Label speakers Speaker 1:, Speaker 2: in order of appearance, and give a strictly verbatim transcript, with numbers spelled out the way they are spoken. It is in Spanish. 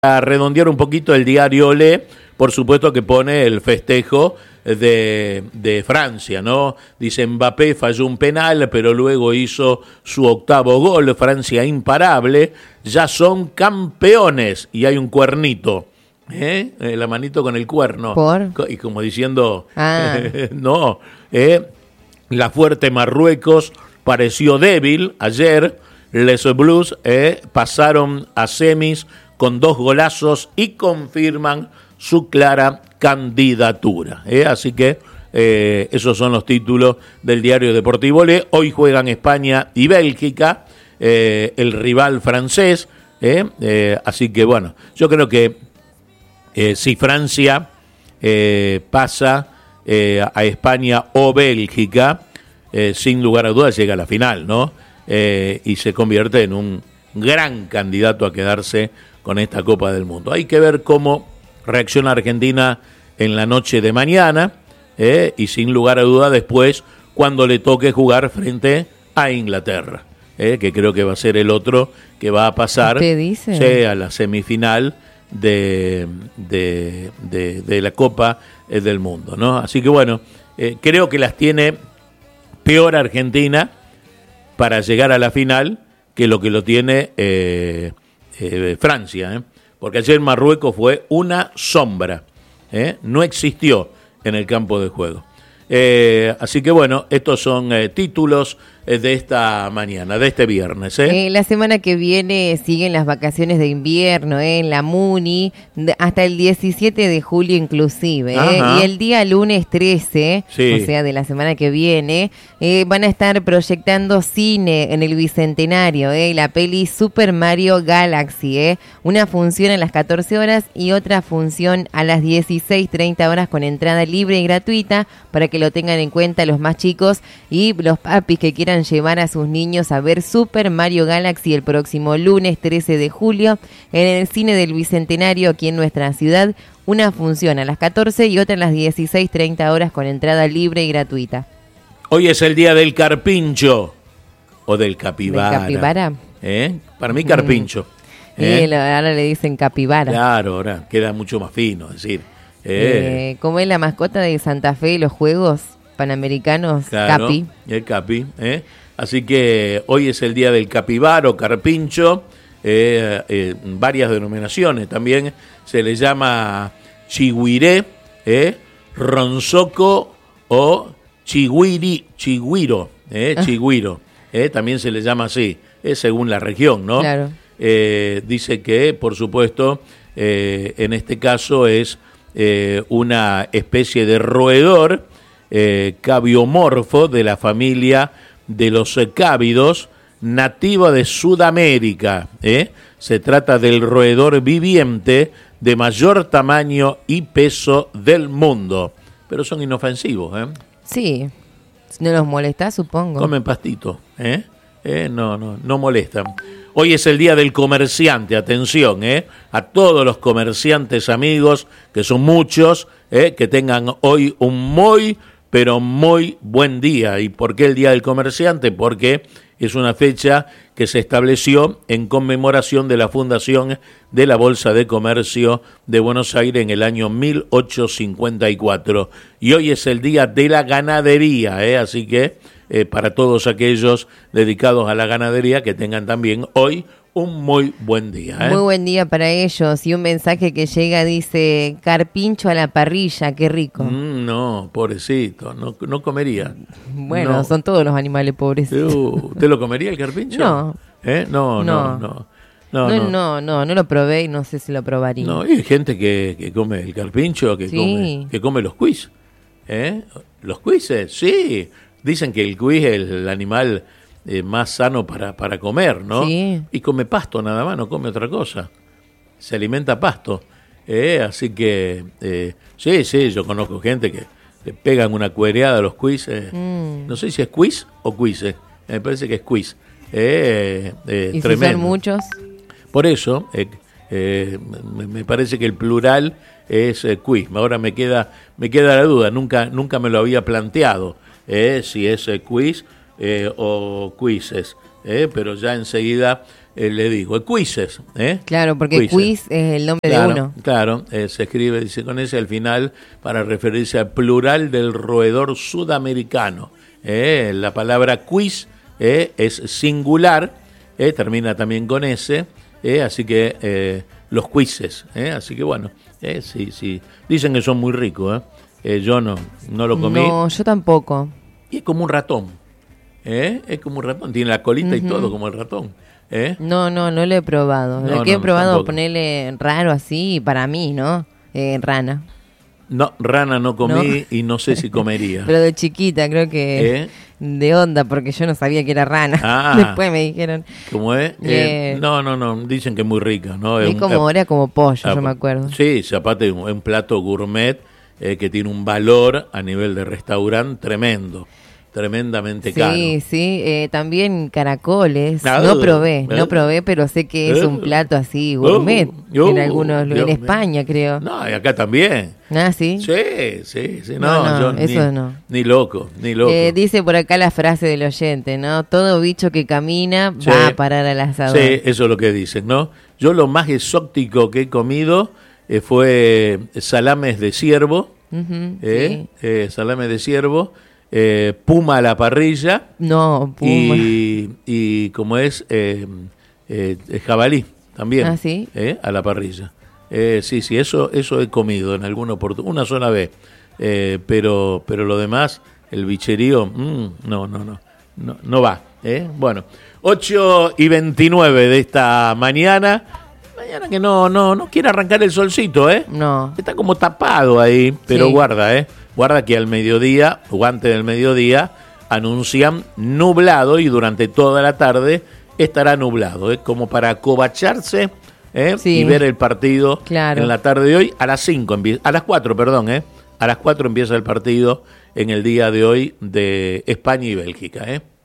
Speaker 1: A redondear un poquito el diario Olé, por supuesto que pone el festejo de, de Francia, ¿no? Dice Mbappé falló un penal, pero luego hizo su octavo gol, Francia imparable, ya son campeones, y hay un cuernito, ¿eh? La manito con el cuerno.
Speaker 2: ¿Por?
Speaker 1: Y como diciendo,
Speaker 2: ah.
Speaker 1: no, ¿eh? La fuerte Marruecos pareció débil ayer, Les Blues eh, pasaron a semis con dos golazos y confirman su clara candidatura. ¿eh? Así que eh, esos son los títulos del diario Deportivo Le. Hoy juegan España y Bélgica, eh, el rival francés. ¿eh? Eh, así que bueno, yo creo que eh, si Francia eh, pasa eh, a España o Bélgica, eh, sin lugar a dudas llega a la final, ¿no? Eh, y se convierte en un gran candidato a quedarse con esta Copa del Mundo. Hay que ver cómo reacciona Argentina en la noche de mañana eh, y sin lugar a duda después cuando le toque jugar frente a Inglaterra, eh, que creo que va a ser el otro que va a pasar
Speaker 2: dice?
Speaker 1: Sí, a la semifinal de, de, de, de la Copa eh, del Mundo, ¿no? Así que bueno, eh, creo que las tiene peor Argentina para llegar a la final que lo que lo tiene eh, Eh, Francia, ¿eh? porque ayer Marruecos fue una sombra, ¿eh? no existió en el campo de juego. Eh, así que bueno, estos son eh, títulos eh, de esta mañana, de este viernes. ¿eh?
Speaker 2: Eh, la semana que viene siguen las vacaciones de invierno eh, en la Muni, de, hasta el diecisiete de julio inclusive. Eh, y el día lunes trece, sí. o sea, de la semana que viene, eh, van a estar proyectando cine en el Bicentenario, eh, la peli Super Mario Galaxy. Eh, una función a las catorce horas y otra función a las dieciséis treinta horas con entrada libre y gratuita para que lo tengan en cuenta los más chicos y los papis que quieran llevar a sus niños a ver Super Mario Galaxy el próximo lunes trece de julio en el cine del Bicentenario aquí en nuestra ciudad. Una función a las catorce y otra a las dieciséis treinta horas con entrada libre y gratuita.
Speaker 1: Hoy es el día del carpincho o del capibara.
Speaker 2: ¿Del capibara?
Speaker 1: ¿Eh? Para mí carpincho.
Speaker 2: Mm. ¿eh? Y ahora le dicen capibara.
Speaker 1: Claro, ahora queda mucho más fino decir. Eh.
Speaker 2: Eh, ¿Cómo es la mascota de Santa Fe de los Juegos Panamericanos?
Speaker 1: Claro,
Speaker 2: Capi.
Speaker 1: El Capi. ¿eh? Así que hoy es el día del capibara o carpincho. Eh, eh, varias denominaciones también. Se le llama chigüiré, eh, ronzoco o chigüiri, chigüiro. Eh, chigüiro. Eh, también se le llama así, eh, según la región, ¿no?
Speaker 2: Claro.
Speaker 1: Eh, dice que, por supuesto, eh, en este caso es Eh, una especie de roedor eh, cabiomorfo de la familia de los cávidos, nativo de Sudamérica. ¿eh? Se trata del roedor viviente de mayor tamaño y peso del mundo, pero son inofensivos. ¿eh?
Speaker 2: Sí, no los molesta, supongo.
Speaker 1: Comen pastito, ¿eh? ¿eh? No, no, no molestan. Hoy es el día del comerciante, atención, ¿eh? a todos los comerciantes amigos, que son muchos, ¿eh? que tengan hoy un muy, pero muy buen día. ¿Y por qué el día del comerciante? Porque es una fecha que se estableció en conmemoración de la fundación de la Bolsa de Comercio de Buenos Aires en el año mil ochocientos cincuenta y cuatro. Y hoy es el día de la ganadería, ¿eh? así que eh, para todos aquellos dedicados a la ganadería, que tengan también hoy un muy buen día. ¿eh?
Speaker 2: Muy buen día para ellos. Y un mensaje que llega dice, carpincho a la parrilla, qué rico.
Speaker 1: Mm, no, pobrecito, no, no comería.
Speaker 2: Bueno,
Speaker 1: no.
Speaker 2: son todos los animales pobrecitos.
Speaker 1: Uh, ¿Te lo comería el carpincho?
Speaker 2: No.
Speaker 1: ¿Eh? No, no, no.
Speaker 2: No.
Speaker 1: No,
Speaker 2: no,
Speaker 1: no,
Speaker 2: no, no, no lo probé y no sé si lo probaría.
Speaker 1: No, hay gente que, que come el carpincho, que,
Speaker 2: sí.
Speaker 1: come, que come los cuis. ¿Eh? ¿Los cuises? Sí. Dicen que el cuis es el animal eh, más sano para, para comer, ¿no?
Speaker 2: Sí.
Speaker 1: Y come pasto nada más, no come otra cosa. Se alimenta pasto. ¿eh? Así que, eh, sí, sí, yo conozco gente que le pegan una cuereada a los cuises. Mm. No sé si es cuis o cuises. Me parece que es cuis. Eh, eh,
Speaker 2: ¿Y
Speaker 1: tremendo.
Speaker 2: si son muchos?
Speaker 1: Por eso, eh, eh, me parece que el plural es eh, quiz. Ahora me queda me queda la duda, nunca nunca me lo había planteado, eh, si es eh, quiz eh, o quizzes, eh, pero ya enseguida eh, le digo, quizzes. ¿eh?
Speaker 2: Claro, porque quizzes. Quiz es el nombre
Speaker 1: claro,
Speaker 2: de uno.
Speaker 1: Claro, eh, se escribe, dice con ese al final, para referirse al plural del roedor sudamericano. Eh, la palabra quiz eh, es singular, eh, termina también con ese, eh, así que eh, los quizzes. Eh, así que bueno, eh, sí, sí. Dicen que son muy ricos, ¿eh? Eh, yo no, no lo comí.
Speaker 2: No, yo tampoco.
Speaker 1: Y es como un ratón, ¿eh? Es como un ratón, tiene la colita uh-huh. y todo como el ratón, ¿eh?
Speaker 2: No, no, no lo he probado.
Speaker 1: No,
Speaker 2: lo que
Speaker 1: no,
Speaker 2: he probado
Speaker 1: tampoco.
Speaker 2: Ponerle raro así, para mí, ¿no? Eh, rana.
Speaker 1: No, rana no comí
Speaker 2: ¿No?
Speaker 1: y no sé si comería.
Speaker 2: Pero de chiquita, creo que
Speaker 1: ¿Eh?
Speaker 2: de onda, porque yo no sabía que era rana.
Speaker 1: Ah,
Speaker 2: después me dijeron.
Speaker 1: ¿Cómo es?
Speaker 2: Eh,
Speaker 1: eh, no, no, no, dicen que es muy rica, ¿no?
Speaker 2: Es,
Speaker 1: es
Speaker 2: como,
Speaker 1: un,
Speaker 2: era como pollo,
Speaker 1: ah,
Speaker 2: yo me acuerdo.
Speaker 1: Sí, aparte es un plato gourmet eh, que tiene un valor a nivel de restaurante tremendo, tremendamente
Speaker 2: sí,
Speaker 1: caro.
Speaker 2: Sí, sí, eh, también caracoles.
Speaker 1: Ah,
Speaker 2: no probé,
Speaker 1: eh,
Speaker 2: no probé, pero sé que es
Speaker 1: eh,
Speaker 2: un plato así gourmet
Speaker 1: uh, uh,
Speaker 2: en algunos,
Speaker 1: Dios
Speaker 2: en
Speaker 1: mío.
Speaker 2: España creo.
Speaker 1: No, y acá también.
Speaker 2: Ah, sí.
Speaker 1: Sí, sí, sí, no,
Speaker 2: no, no
Speaker 1: yo
Speaker 2: eso
Speaker 1: ni,
Speaker 2: no.
Speaker 1: Ni loco, ni loco.
Speaker 2: Eh, dice por acá la frase del oyente, ¿no? Todo bicho que camina
Speaker 1: sí,
Speaker 2: va a parar al asador.
Speaker 1: Sí, eso es lo que dicen, ¿no? Yo lo más exótico que he comido eh, fue salames de ciervo,
Speaker 2: uh-huh,
Speaker 1: eh,
Speaker 2: sí.
Speaker 1: eh, salames de ciervo, eh, puma a la parrilla.
Speaker 2: No, puma.
Speaker 1: Y, y como es, eh, eh, jabalí también,
Speaker 2: ¿Ah, sí?
Speaker 1: eh, a la parrilla. Eh, sí, sí, eso eso he comido en alguna oportunidad, una sola vez, eh, pero pero lo demás, el bicherío, mmm, no, no, no, no, no va. ¿eh? Bueno, ocho y veintinueve de esta mañana, mañana que no no no quiere arrancar el solcito, ¿eh?
Speaker 2: No.
Speaker 1: Está como tapado ahí, pero
Speaker 2: sí.
Speaker 1: guarda, ¿eh? Guarda que al mediodía, o antes del mediodía, anuncian nublado y durante toda la tarde estará nublado, ¿eh? Como para acobacharse. ¿Eh?
Speaker 2: Sí.
Speaker 1: Y ver el partido
Speaker 2: claro.
Speaker 1: en la tarde de hoy a las cinco, a las cuatro, perdón, ¿eh? A las cuatro empieza el partido en el día de hoy de España y Bélgica, ¿eh?